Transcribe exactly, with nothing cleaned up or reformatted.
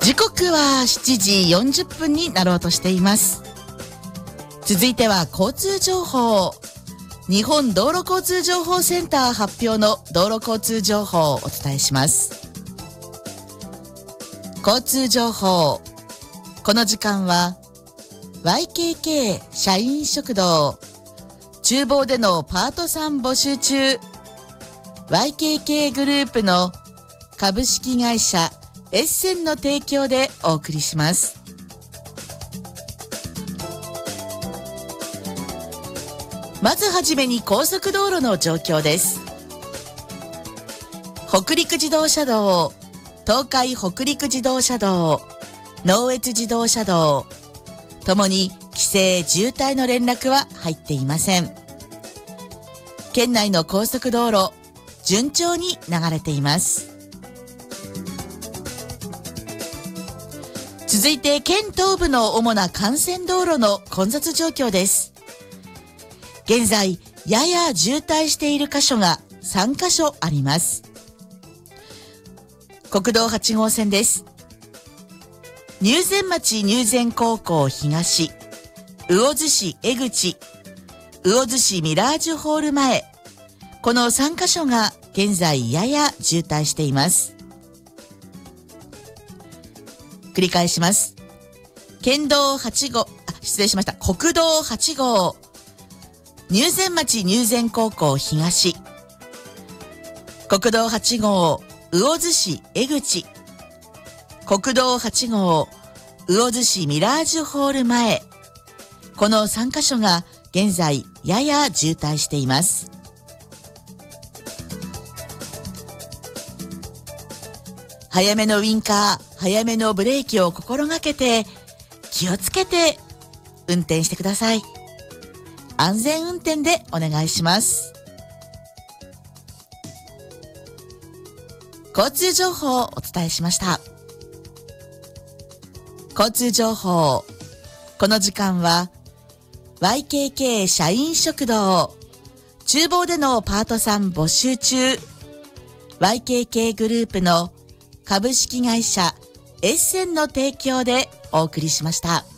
時刻はしちじよんじゅっぷんになろうとしています。続いては交通情報。日本道路交通情報センター発表の道路交通情報をお伝えします。交通情報。この時間は ワイケーケー 社員食堂、厨房でのパートさん募集中、ワイケーケー グループの株式会社エッセンの提供でお送りします。まずはじめに高速道路の状況です。北陸自動車道、東海北陸自動車道、能越自動車道ともに規制渋滞の連絡は入っていません。県内の高速道路順調に流れています。続いて県東部の主な幹線道路の混雑状況です。現在やや渋滞している箇所がさんかしょあります。国道はち号線です。入善町入善高校東、魚津市江口、魚津市ミラージュホール前、このさんかしょが現在やや渋滞しています。繰り返します。県道はち号、あ、失礼しました。国道はち号、入善町入善高校東、国道はち号、魚津市江口、国道はち号、魚津市ミラージュホール前、このさんかしょが現在やや渋滞しています。早めのウインカー、早めのブレーキを心がけて、気をつけて運転してください。安全運転でお願いします。交通情報をお伝えしました。交通情報。この時間は ワイケーケー 社員食堂、厨房でのパートさん募集中、ワイケーケー グループの株式会社エッセンの提供でお送りしました。